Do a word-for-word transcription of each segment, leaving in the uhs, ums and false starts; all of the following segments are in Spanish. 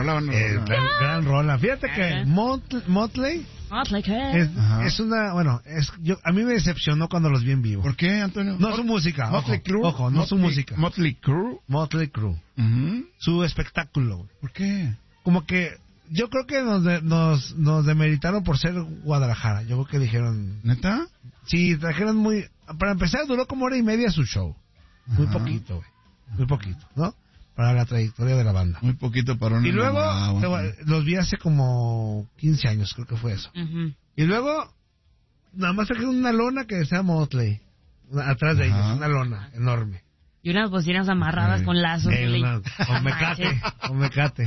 rola, buena Eh, rola. gran, gran rola. Fíjate que Mot- Motley Motley es, Ajá. es una, bueno, es yo a mí me decepcionó cuando los vi en vivo. ¿Por qué, Antonio? No su música, Motley ojo, Crue. ojo, no su Motley- música. Motley Crue. Motley Crue, Ujú. su espectáculo. ¿Por qué? Como que yo creo que nos de- nos nos demeritaron por ser Guadalajara. Yo creo que dijeron, ¿Neta? sí, trajeron muy, para empezar duró como hora y media su show. Muy Ajá. poquito, güey. Muy poquito, ¿no? Para la trayectoria de la banda. Muy poquito para un Y luego enamorado, te voy- los vi hace como quince años, creo que fue eso. Ujú. Y luego, nada más trajeron una lona que decía Motley. Atrás de Ajá. ellos, una lona enorme. Y unas bocinas amarradas Ok. con lazos. Eh, güey. una- con mecate, con mecate.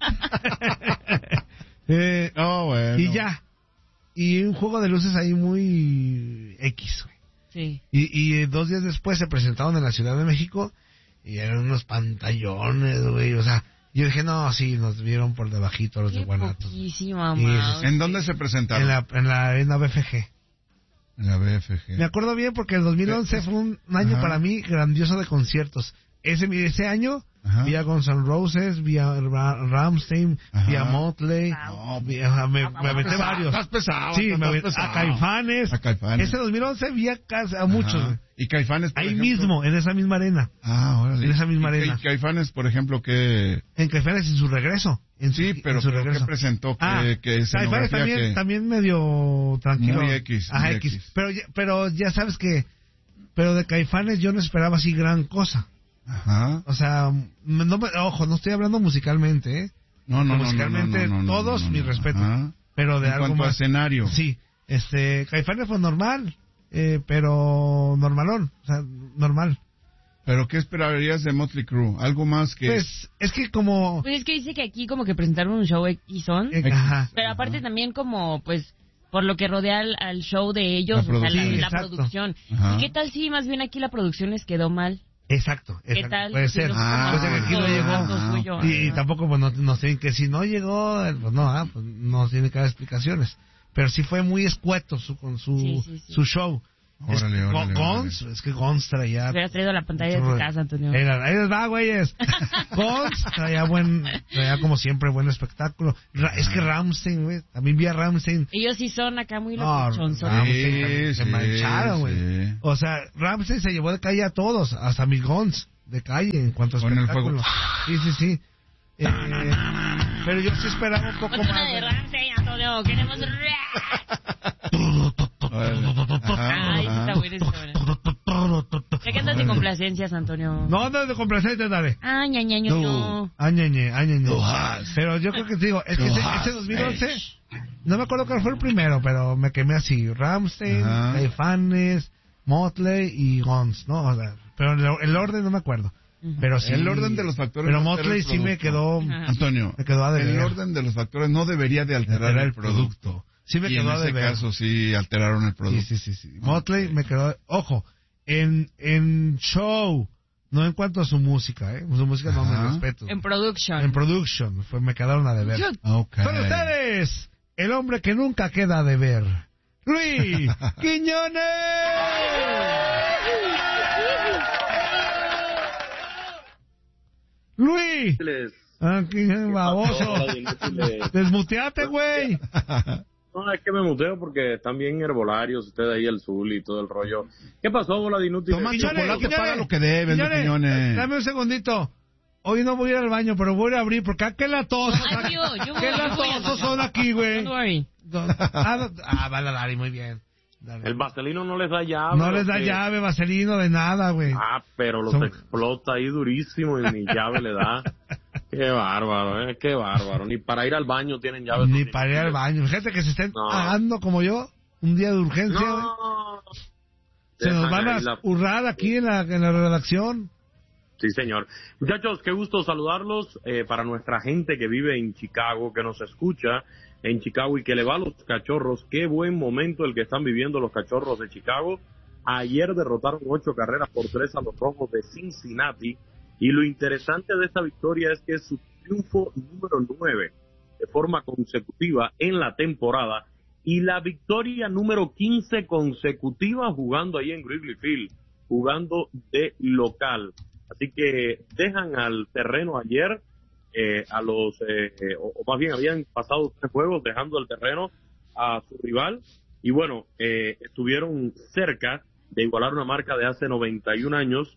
Eh, Oh, bueno. y ya. Y un juego de luces ahí muy X, güey. Sí. Y, y eh, dos días después se presentaron en la Ciudad de México y eran unos pantallones, güey. O sea, yo dije, no, sí, nos vieron por debajito los de Qué Guanatos. poquísima, Sí, mamá. sí, sí. ¿En dónde se presentaron? En la, en la arena B F G. En la B F G. Me acuerdo bien porque el dos mil once fue un año Ajá. para mí grandioso de conciertos. Ese, ese año Ajá. vi a Guns N' Roses, vi a Ra- Rammstein, Ajá. vi a Motley, No, vi a- me, me aventé pesado, varios. estás pesado, Sí, estás me aventé pesado. a Caifanes. A Caifanes. Ese dos mil once vi a, casi- a muchos. Ajá. güey. ¿Y Caifanes, por Ahí ejemplo? mismo, en esa misma arena. Ah, órale. En esa misma ¿Y arena. Ca- Caifanes, por ejemplo, que... En Caifanes en su regreso. En su, Sí, pero, en su pero regreso. ¿qué presentó? Que, Ah, que Caifanes escenografía también, que... también medio tranquilo. Muy X, Ajá, muy X. X. Pero, ya- pero ya sabes que... Pero de Caifanes yo no esperaba así gran cosa. Ajá. O sea, m- no me- ojo, no estoy hablando musicalmente, ¿eh? No, no, no, musicalmente, no, no, no, no, todos no, no, mi no. respeto. Ajá. Pero de En algo cuanto a más. escenario. Sí, este, Caifanes fue normal, eh, pero normalón, o sea, normal. ¿Pero qué esperarías de Motley Crue? ¿Algo más que...? Pues, es que como... Pues es que dice que aquí como que presentaron un show X son, eh, ajá. pero aparte también como, pues, por lo que rodea al, al show de ellos, La o sea, la, producción. la Exacto. producción. Ajá. ¿Y qué tal si más bien aquí la producción les quedó mal? Exacto, ¿Qué exacto, tal? puede Si ser. no fue Ah, como Puede ser que aquí no todo llegó. algo suyo. Y, y Ajá. tampoco, pues, no, no sé, que si no llegó, eh, pues no, ah, pues no tiene que dar explicaciones. Pero sí fue muy escueto su, con su, Sí, sí, sí. su show. Es- Órale, órale, Gons, es que Gons traía... Hubieras traído la pantalla de tu casa, Antonio. Era, ahí les va, güeyes. Gons traía buen, traía como siempre buen espectáculo. Ra- es que Rammstein, güey, también vi a Rammstein. Ellos sí son acá muy No, locochonzones. Rammstein Sí, también se sí, mancharon, güey. sí. O sea, Rammstein se llevó de calle a todos, hasta mis Gons de calle en cuanto a Con el espectáculo. Sí, sí, sí. Eh, pero yo sí esperaba un poco Ponte más. una de güey. Ramsey, Antonio. Queremos... Órale. Ajá, Ay, ajá. está buena, está buena. ¿Qué cantas de complacencias, Antonio? No, no, de complacencia, dale. Ay, ña, ña, ño, ño. Añeñe, añeñe. Tú has. Pero yo creo que te digo, es que Tú ese, has ese dos mil once, no me acuerdo cuál fue el primero, pero me quemé así. Rammstein, Ajá. Caifanes, Motley y Guns, ¿no? O sea, pero el, el orden no me acuerdo. Pero sí. El orden de los factores Pero no altera Motley el sí me producto. quedó, Ajá. Antonio, me quedó a deber. el orden de los factores no debería de alterar Alterar el el producto. producto. Sí me Y quedó en a ese deber. caso sí alteraron el Sí, producto. sí, sí, sí. Motley me quedó, ojo, en, en show, no en cuanto a su música, ¿eh? Su música no Ajá. me respeto. En production. En production, fue, me quedaron a deber. Ok. Con ustedes, el hombre que nunca queda a deber, Luis Quiñones. Luis. Aquí, baboso. Desmuteate, güey. No, es que me muteo porque están bien herbolarios ustedes ahí, el Zul y todo el rollo. ¿Qué pasó, bola de inútiles? Toma Quiñones, chocolate Quiñones, para lo que debes, ¿no, Quiñones, Quiñones? Dame un segundito. Hoy no voy a ir al baño, pero voy a ir a abrir porque ¿a qué latosos? Ay, yo, yo voy, ¿Qué yo voy al latosos baño. son aquí, güey? Don't worry. Ah, no- ah, vale, Dari, muy bien. Dale. El vaselino no les da llave. No les da ¿o qué? llave, vaselino, de nada, güey. Ah, pero los Son- explota ahí durísimo y ni llave le da. Qué bárbaro, eh, qué bárbaro. Ni para ir al baño tienen llave. Ni para ir al baño. Fíjate que se estén No. pagando como yo, un día de urgencia, güey. No. Se nos Dejan van a ahí la- hurrar aquí en la, en la redacción. Sí, señor. Muchachos, qué gusto saludarlos. Eh, para nuestra gente que vive en Chicago, que nos escucha en Chicago y que le va a los Cachorros, qué buen momento el que están viviendo los Cachorros de Chicago. Ayer derrotaron ocho carreras por tres a los Rojos de Cincinnati. Y lo interesante de esta victoria es que es su triunfo número nueve de forma consecutiva en la temporada y la victoria número quince consecutiva jugando ahí en Wrigley Field, jugando de local. Así que dejan al terreno ayer eh, a los, eh, eh, o, o más bien habían pasado tres juegos dejando el terreno a su rival, y bueno, eh, estuvieron cerca de igualar una marca de hace noventa y un años,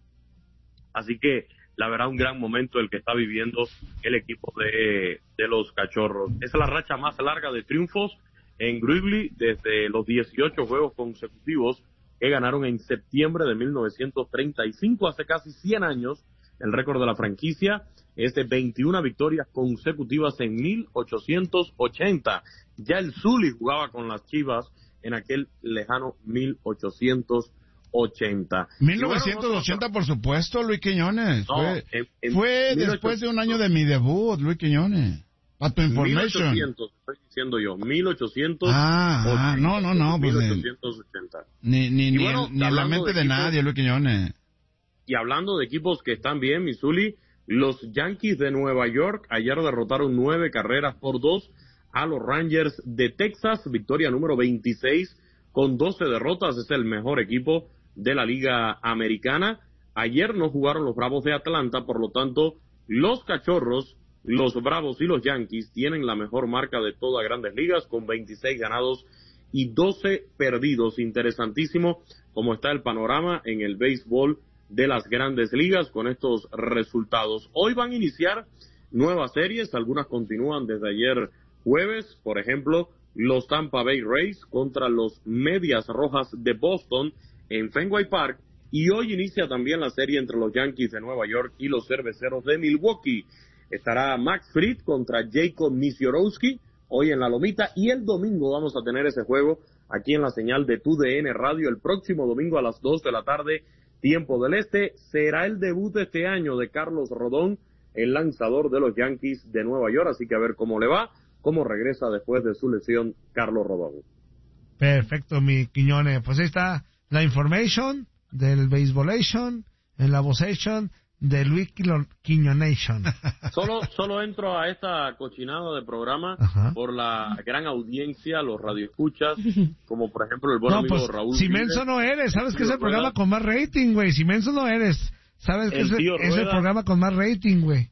así que la verdad un gran momento el que está viviendo el equipo de, de los Cachorros. Es la racha más larga de triunfos en Wrigley desde los dieciocho juegos consecutivos que ganaron en septiembre de mil novecientos treinta y cinco, hace casi cien años. El récord de la franquicia es de veintiuna victorias consecutivas en mil ochocientos ochenta. Ya el Zully jugaba con las Chivas en aquel lejano mil ochocientos ochenta. mil novecientos ochenta, bueno, por supuesto, Luis Quiñones. No, fue en, en fue después de un año de mi debut, Luis Quiñones. Para tu information. mil ochocientos, estoy diciendo yo, mil ochocientos ochenta. Ah, ah no, no, no. Pues, mil ochocientos ochenta. Ni, ni, ni, bueno, en, ni en la mente de, de nadie, Luis Quiñones. Y hablando de equipos que están bien, Missouri, los Yankees de Nueva York ayer derrotaron nueve carreras por dos a los Rangers de Texas, victoria número veintiséis con doce derrotas, es el mejor equipo de la Liga Americana. Ayer no jugaron los Bravos de Atlanta, por lo tanto, los Cachorros, los Bravos y los Yankees tienen la mejor marca de todas Grandes Ligas, con veintiséis ganados y doce perdidos. Interesantísimo cómo está el panorama en el béisbol de las Grandes Ligas con estos resultados. Hoy van a iniciar nuevas series, algunas continúan desde ayer jueves, por ejemplo, los Tampa Bay Rays contra los Medias Rojas de Boston en Fenway Park, y hoy inicia también la serie entre los Yankees de Nueva York y los Cerveceros de Milwaukee. Estará Max Fried contra Jacob Misiorowski hoy en la Lomita, y el domingo vamos a tener ese juego aquí en la señal de Tu D N Radio. El próximo domingo a las dos de la tarde, tiempo del este, será el debut de este año de Carlos Rodón, el lanzador de los Yankees de Nueva York, así que a ver cómo le va, cómo regresa después de su lesión Carlos Rodón. Perfecto, mi Quiñones. Pues ahí está la information del Baseballation, en la Vozation de Luis Quiñonation. Solo, solo entro a esta cochinada de programa Ajá. por la gran audiencia, los radioescuchas, como por ejemplo el buen no, amigo pues, Raúl. Si menso no eres, sabes que es el programa con más rating, güey. Si menso no eres, sabes que es, es el programa con más rating, güey.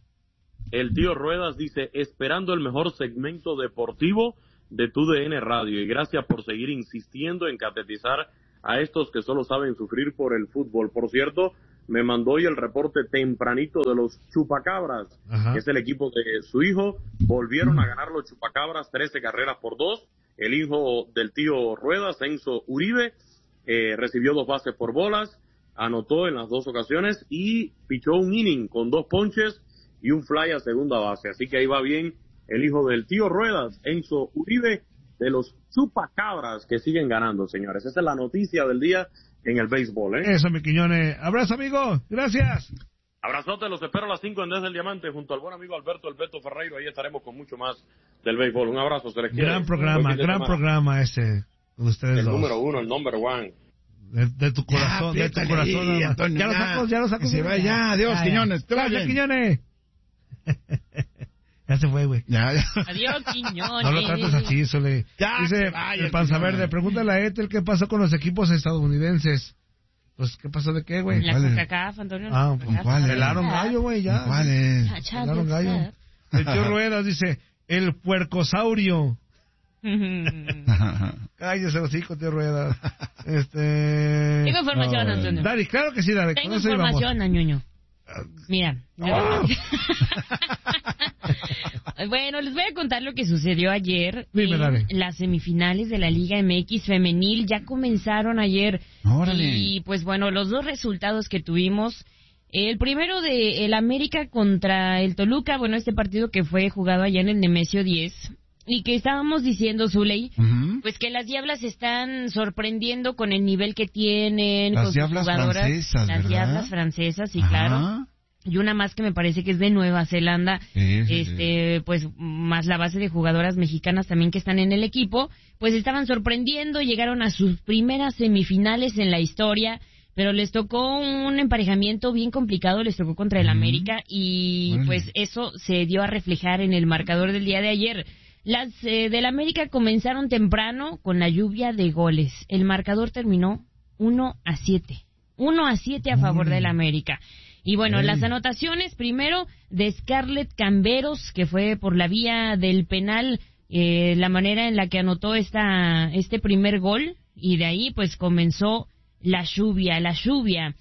El tío Ruedas dice, esperando el mejor segmento deportivo de Tu D N Radio, y gracias por seguir insistiendo en catetizar a estos que solo saben sufrir por el fútbol. Por cierto, me mandó hoy el reporte tempranito de los Chupacabras, Ajá. que es el equipo de su hijo. Volvieron a ganar los Chupacabras trece carreras por dos. El hijo del tío Ruedas, Enzo Uribe, eh, recibió dos bases por bolas, anotó en las dos ocasiones y pichó un inning con dos ponches y un fly a segunda base. Así que ahí va bien el hijo del tío Ruedas, Enzo Uribe, de los Chupacabras, que siguen ganando, señores. Esa es la noticia del día en el béisbol, ¿eh? Eso, mi Quiñones. Abrazo, amigo. Gracias. Abrazote, los espero a las cinco en Desde el Diamante, junto al buen amigo Alberto El Beto Ferreiro. Ahí estaremos con mucho más del béisbol. Un abrazo, se les quiere. Gran programa, gran semana. programa ese, con ustedes el dos. El número uno, el number one. De, de tu corazón, ya, de tu corazón. Ahí, Antonio, ya, ya lo saco, ya lo saco. Se va ya, adiós, ya, Quiñones. Ya. Gracias, Quiñones. Ya se fue, güey. Ya, ya. Adiós, Quiñones. No lo trates así, Sole. Ya, dice vaya, el Panza Verde, pregúntale a Ethel qué pasó con los equipos estadounidenses. Pues, ¿qué pasó de qué, güey? La CONCACAF, Antonio. Ah, ¿con cuál? Pelaron gallo, güey, ya. ¿Cuáles? Pelaron gallo. El tío Ruedas dice, el puercosaurio. Cállese los hijos, tío Ruedas. Este... Tengo información, no, Antonio. Dari, claro que sí, Dari. Tengo información, Añuño. Mira. Oh. Bueno, les voy a contar lo que sucedió ayer. Dime, en dale. Las semifinales de la Liga M X femenil ya comenzaron ayer. Órale. Y pues bueno, los dos resultados que tuvimos. El primero de el América contra el Toluca, bueno, este partido que fue jugado allá en el Nemesio diez. Y que estábamos diciendo, Zuley, uh-huh. pues que las Diablas están sorprendiendo con el nivel que tienen, las con sus Diablas jugadoras. Francesas, las ¿verdad? Diablas francesas, sí, Ajá. claro. Y una más que me parece que es de Nueva Zelanda, sí, sí, este, sí. pues más la base de jugadoras mexicanas también que están en el equipo, pues estaban sorprendiendo, llegaron a sus primeras semifinales en la historia, pero les tocó un emparejamiento bien complicado, les tocó contra el uh-huh. América, y uh-huh. pues eso se dio a reflejar en el marcador del día de ayer. Las eh, del América comenzaron temprano con la lluvia de goles. El marcador terminó uno a siete. uno a siete a favor del América. Y bueno, Ey. las anotaciones, primero, de Scarlett Camberos, que fue por la vía del penal, eh, la manera en la que anotó esta este primer gol, y de ahí pues comenzó la lluvia, la lluvia.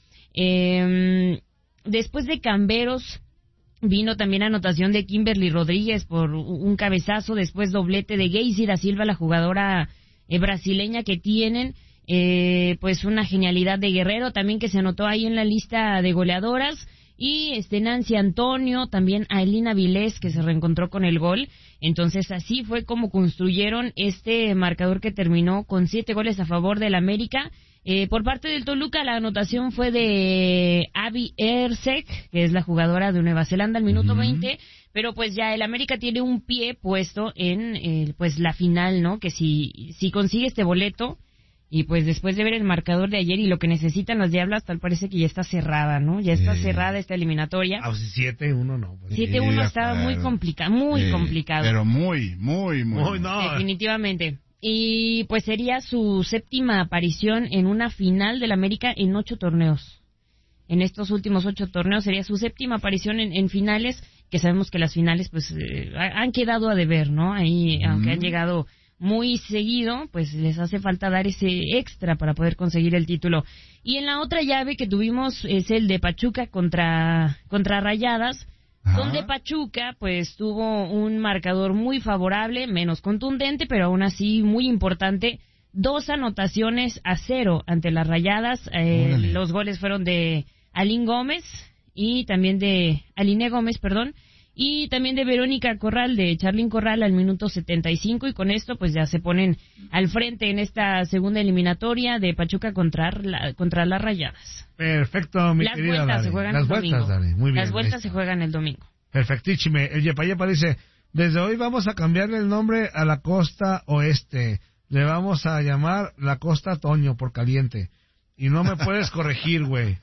Eh, después de Camberos vino también anotación de Kimberly Rodríguez por un cabezazo, después doblete de Geisy da Silva, la jugadora eh, brasileña que tienen, eh, pues una genialidad de Guerrero también que se anotó ahí en la lista de goleadoras, y este Nancy Antonio, también a Elina Vilés que se reencontró con el gol. Entonces así fue como construyeron este marcador que terminó con siete goles a favor del América. Eh, por parte del Toluca la anotación fue de Abby Ersek, que es la jugadora de Nueva Zelanda al minuto uh-huh. veinte, pero pues ya el América tiene un pie puesto en eh, pues la final, ¿no? Que si si consigue este boleto, y pues después de ver el marcador de ayer y lo que necesitan las Diablas, tal parece que ya está cerrada, ¿no? Ya está sí. cerrada esta eliminatoria. Ah, siete uno no. Pues. siete uno sí, estaba muy complicado, muy sí, complicado. Pero muy, muy, muy. muy no. Definitivamente. Y pues sería su séptima aparición en una final del América en ocho torneos. En estos últimos ocho torneos sería su séptima aparición en, en finales, que sabemos que las finales pues eh, han quedado a deber, ¿no? Ahí, mm. aunque han llegado muy seguido, pues les hace falta dar ese extra para poder conseguir el título. Y en la otra llave que tuvimos es el de Pachuca contra contra Rayadas, Ajá. donde Pachuca pues tuvo un marcador muy favorable, menos contundente, pero aún así muy importante. Dos anotaciones a cero ante las Rayadas. Eh, los goles fueron de Aline Gómez y también de Aline Gómez, perdón. Y también de Verónica Corral, de Charlyn Corral al minuto setenta y cinco, y con esto pues ya se ponen al frente en esta segunda eliminatoria de Pachuca contra, la, contra las Rayadas. Perfecto, mi Las querida vueltas Dani. se juegan Las el vueltas, domingo. Dani. Muy bien. Las vueltas se juegan el domingo. Perfectísimo. El Yepa Yepa dice, desde hoy vamos a cambiarle el nombre a la costa oeste. Le vamos a llamar la costa Toño por caliente. Y no me puedes corregir, güey.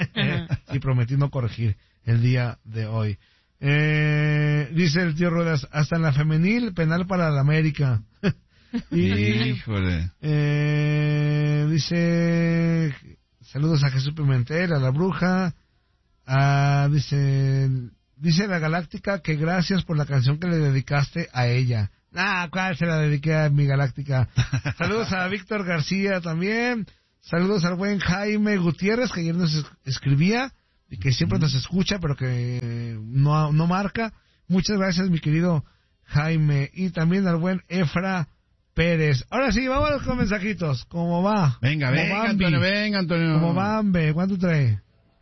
Y prometí no corregir el día de hoy. Eh, dice el tío Ruedas, hasta en la femenil, penal para la América. Y híjole. Eh, dice, saludos a Jesús Pimentel, a la bruja. Ah, dice, dice la Galáctica que gracias por la canción que le dedicaste a ella. Ah, ¿cuál se la dediqué a mi Galáctica? Saludos a Víctor García también. Saludos al buen Jaime Gutiérrez, que ayer nos es- escribía y que siempre nos escucha, pero que no, no marca. Muchas gracias, mi querido Jaime. Y también al buen Efra Pérez. Ahora sí, vámonos con mensajitos. ¿Cómo va? Venga, Como venga, Bambi. Antonio, venga, Antonio. ¿Cómo Bambi? ¿Cuánto trae?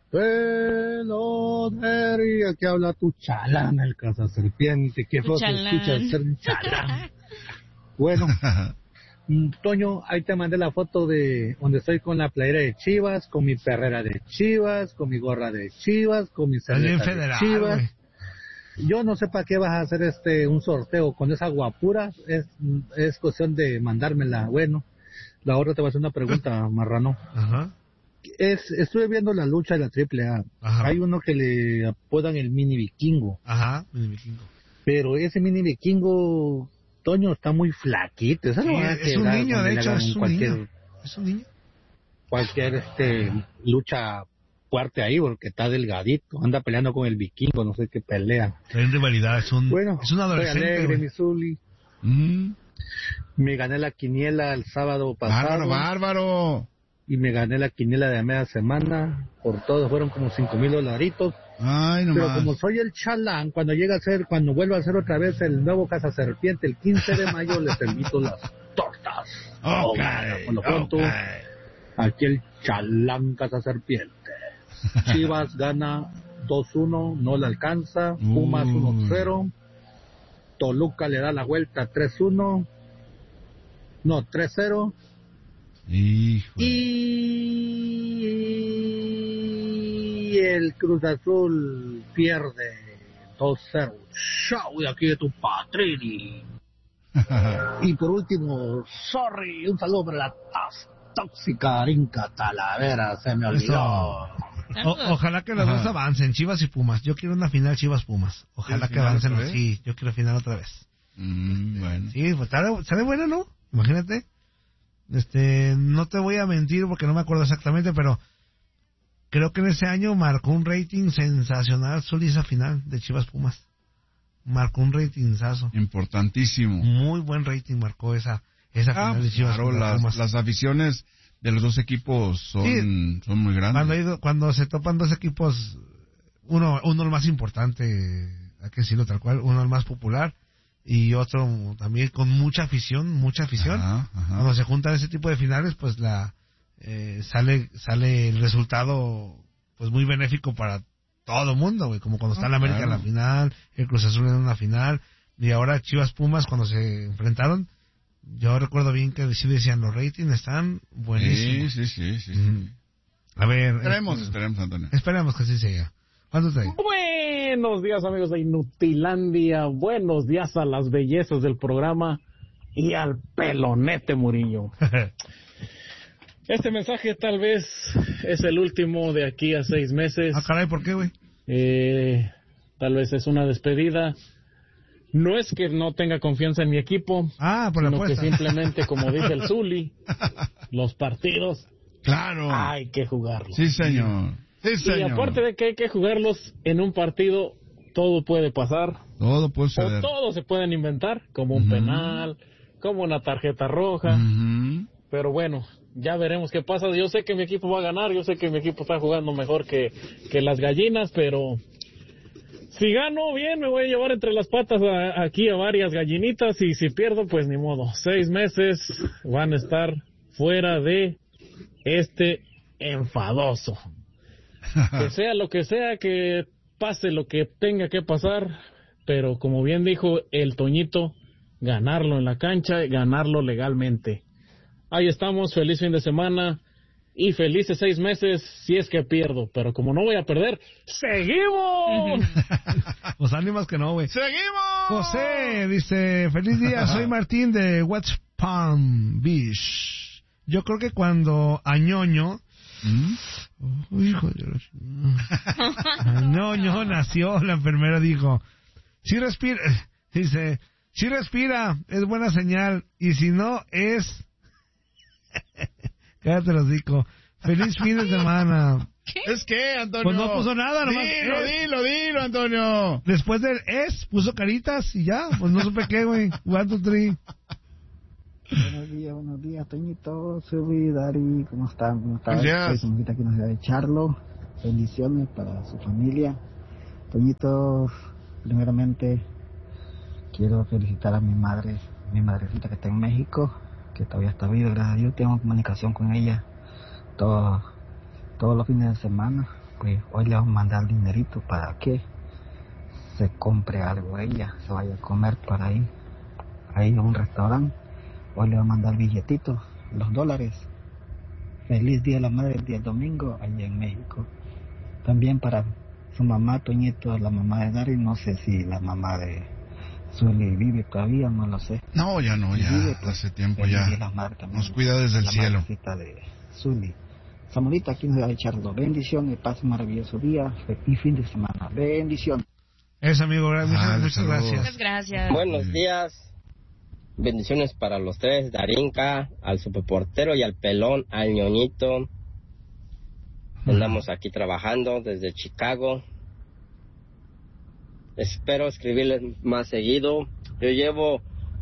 Pelotería, que habla tu chalán, el cazaserpiente. Qué feo se chalán. escucha ser un chalán. Bueno, mm, Toño, ahí te mandé la foto de donde estoy con la playera de Chivas, con mi perrera de Chivas, con mi gorra de Chivas, con mi Estás bien cerveza de federal, Chivas. güey. Yo no sé para qué vas a hacer este un sorteo con esa guapura. Es, es cuestión de mandármela. Bueno, la otra te va a hacer una pregunta, marrano. Ajá. Es, estuve viendo la lucha de la triple A. Ajá. Hay uno que le apodan el mini vikingo. Ajá, mi vikingo. Pero ese mini vikingo, Toño, está muy flaquito. Eso Sí, no va a es un quedar niño, donde de le hecho, hagan es un cualquier, niño. Es un niño. cualquier este, lucha fuerte ahí, porque está delgadito. Anda peleando con el vikingo, no sé qué pelea. Hay rivalidad, es un, Bueno, es un estoy adolescente. alegre, güey. mi Zuli. Mm, Me gané la quiniela el sábado pasado. bárbaro, bárbaro. Y me gané la quiniela de media semana. Por todo fueron como cinco mil dolaritos. Ay, Pero nomás. como soy el chalán, cuando llega a ser, cuando vuelva a ser otra vez el nuevo cazaserpiente, el quince de mayo, les invito las tortas. Ok, Ahogada. Por lo pronto, ok. aquí el chalán cazaserpiente. Chivas gana dos uno, no le alcanza. Pumas Uh. uno cero. Toluca le da la vuelta tres uno. No, tres cero. Híjole. Y el Cruz Azul pierde dos cero. Chau, de aquí de tu Patrini. Y por último, sorry, un saludo para la tas- tóxica Inca Talavera, se me olvidó. O- ojalá que los Ajá. dos avancen, Chivas y Pumas. Yo quiero una final Chivas-Pumas. Ojalá ¿Quieres que final avancen. otra vez? Sí, yo quiero final otra vez. Mm, bueno. Sí, pues sale, sale buena, ¿no? Imagínate. Este, no te voy a mentir porque no me acuerdo exactamente, pero creo que en ese año marcó un rating sensacional Zuli esa final de Chivas Pumas. Marcó un ratingazo. Importantísimo. Muy buen rating marcó esa, esa ah, final de Chivas claro, las, Pumas. Las aficiones de los dos equipos son, sí, son muy grandes. Cuando, ido, cuando se topan dos equipos, uno, uno el más importante, hay que decirlo tal cual, uno el más popular, y otro también con mucha afición, mucha afición. Ajá, ajá. Cuando se juntan ese tipo de finales, pues la eh, sale sale el resultado pues muy benéfico para todo el mundo, güey, como cuando está el América claro. en la final, el Cruz Azul en una final, y ahora Chivas Pumas cuando se enfrentaron, yo recuerdo bien que sí decían, los ratings están buenísimos. Sí, sí, sí, sí. Mm. A ver. Esperemos, este, esperemos, Antonio. Esperemos que así sea. ¿Cuánto trae? Buenos días, amigos de Inutilandia, buenos días a las bellezas del programa y al pelonete Murillo. Este mensaje tal vez es el último de aquí a seis meses. Ah, caray, ¿por qué, güey? Eh, tal vez es una despedida. No es que no tenga confianza en mi equipo, ah, por la sino apuesta. que simplemente, como dice el Zuli, los partidos claro. hay que jugarlos. Sí, señor. Sí, señor. Y aparte de que hay que jugarlos en un partido, todo puede pasar. Todo puede suceder. O todo se pueden inventar, como un uh-huh. penal, como una tarjeta roja. Uh-huh. Pero bueno, ya veremos qué pasa. Yo sé que mi equipo va a ganar, yo sé que mi equipo está jugando mejor que, que las gallinas, pero si gano bien me voy a llevar entre las patas a, aquí a varias gallinitas, y si pierdo pues ni modo. Seis meses van a estar fuera de este enfadoso. Que sea lo que sea, que pase lo que tenga que pasar, pero como bien dijo el Toñito, ganarlo en la cancha, ganarlo legalmente. Ahí estamos, feliz fin de semana y felices seis meses si es que pierdo, pero como no voy a perder, ¡seguimos! Pues ánimas que no, güey. ¡Seguimos! José dice, feliz día, soy Martín de West Palm Beach. Yo creo que cuando Añoño ¿Mm? Oh, hijo de Añoño nació, la enfermera dijo, si respira, dice, si respira, es buena señal, y si no, es... Cállate los digo. Feliz fin de semana. ¿Qué? ¿Es qué, Antonio? Pues no puso nada, nomás. Dilo, es. dilo, dilo, Antonio. Después del es, puso caritas y ya. Pues no supe qué, güey. One, two, three. Buenos días, buenos días, Toñito, Subi, Dari, ¿cómo están? ¿Cómo están? Gracias. Soy aquí en la ciudad de Charlo. Bendiciones para su familia. Toñito, primeramente quiero felicitar a mi madre, mi madrecita que está en México, que todavía está viva, gracias a Dios. Tengo comunicación con ella todo, todos los fines de semana. Pues hoy le vamos a mandar dinerito para que se compre algo ella, se vaya a comer para ahí, ahí a un restaurante. Hoy le va a mandar billetitos, los dólares. Feliz Día de la Madre, el día domingo, allá en México. También para su mamá, Toñito, la mamá de Dari, no sé si la mamá de Zuli vive todavía, no lo sé. No, ya no, ya, vive, pues, hace tiempo ya. De nos cuida desde el cielo. La de Zuli. Samuelita, aquí nos va a echarlo. Bendiciones, paz, un maravilloso día y fin de semana. Bendiciones. Eso, amigo, muchas, ah, muchas gracias. Muchas gracias. Buenos días. Bendiciones para los tres, Darinka, al superportero y al pelón, al ñoñito. Andamos aquí trabajando desde Chicago. Espero escribirles más seguido. Yo llevo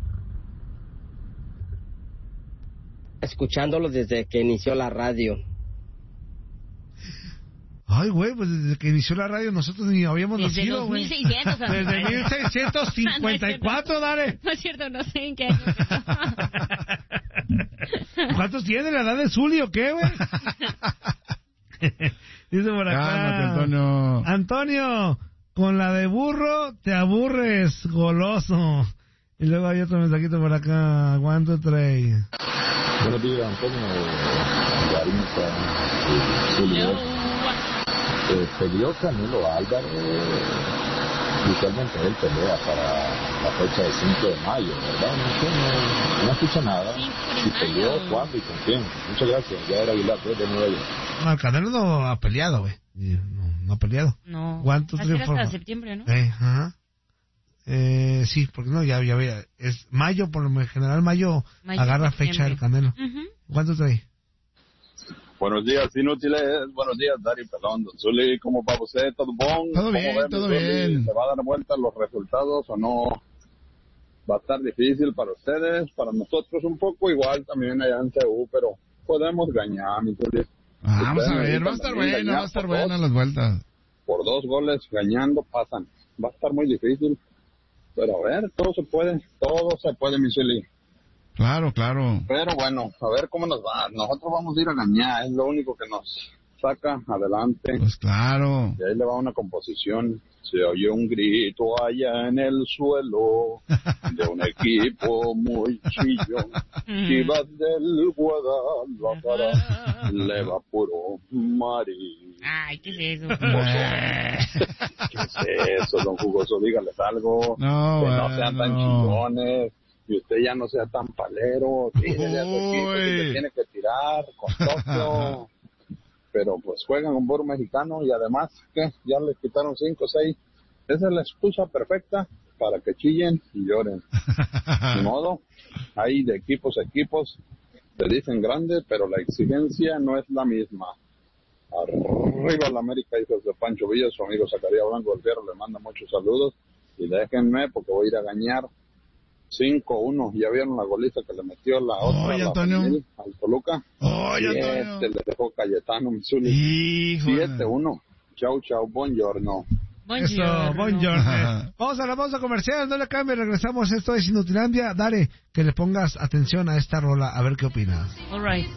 escuchándolo desde que inició la radio. Ay, güey, pues desde que inició la radio nosotros ni habíamos desde nacido, güey. Desde mil seiscientos. Desde mil seiscientos cincuenta y cuatro, dale. No es cierto, no sé en qué año. ¿Cuántos tiene la edad de Zuli o qué, güey? Dice por acá. Cálmate, Antonio. Antonio, con la de burro te aburres, goloso. Y luego hay otro mensajito por acá. One, two, three. Buenos días, Antonio. Darinka, Zuli. Eh, peleó Canelo Álvarez, usualmente él pelea para la fecha del cinco de mayo, ¿verdad? No, no, no escucha nada. Si peleó, ¿cuándo y con quién? Muchas gracias. Ya era Aguilar, de Nueva York. No, el Canelo no ha peleado, güey. No, no ha peleado. No. ¿Cuánto va a ser hasta septiembre, ¿no? Eh, ajá. Eh, sí, porque no, ya, ya veía. Es mayo, por lo general, mayo, mayo agarra fecha del Canelo. Uh-huh. ¿Cuánto trae? Buenos días, inútiles. Buenos días, Dari Pelón. Don Zuli, ¿cómo va usted? ¿Todo bon? Todo bien, ven, todo Zuli? bien. ¿Se va a dar vuelta los resultados o no? Va a estar difícil para ustedes, para nosotros un poco igual también allá en C U, pero podemos ganar, mi Zuli. Vamos a ver, va a estar buena, va a estar buena las vueltas. Por dos goles gañando pasan. Va a estar muy difícil, pero a ver, todo se puede, todo se puede, mi Zuli. Claro, claro. Pero bueno, a ver cómo nos va. Nosotros vamos a ir a ganar, es lo único que nos saca adelante. Pues claro. Y ahí le va una composición. Se oye un grito allá en el suelo de un equipo muy chillón. Chivas del Guadalajara, le va puro Mari. Ay, ¿qué es eso? ¿Qué es eso, don Jugoso? Dígales algo. No, que no bueno. sean tan chillones. Y usted ya no sea tan palero. Dígale a su equipo que tiene que tirar con todo. Pero pues juegan un burro mexicano y además, ¿qué? Ya les quitaron cinco o seis. Esa es la excusa perfecta para que chillen y lloren. De modo, hay de equipos a equipos, te dicen grande, pero la exigencia no es la misma. Arriba la América, hijos de Pancho Villa, su amigo Zacarías Blanco del Fierro, le manda muchos saludos. Y déjenme, porque voy a ir a ganar cinco uno. ¿Ya vieron la goliza que le metió la otra Oye, la Antonio. femenil al Toluca? Oye, Antonio. Siete le dejó Cayetano Mizuli. Híjole. siete uno. Chau, chau, buongiorno. Eso, buongiorno. Vamos a la pausa comercial, no le cambie, regresamos. Esto es Inutilandia. Dale, que le pongas atención a esta rola, a ver qué opinas. All right.